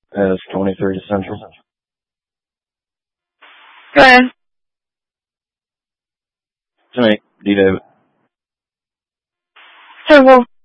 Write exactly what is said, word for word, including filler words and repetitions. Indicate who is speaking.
Speaker 1: As twenty-three Central.
Speaker 2: Go ahead.
Speaker 1: To me, D. David.
Speaker 2: So, well,